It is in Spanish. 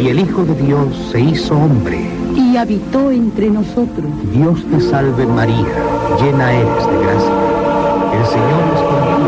Y el Hijo de Dios se hizo hombre y habitó entre nosotros. Dios te salve María, llena eres de gracia. El Señor es contigo.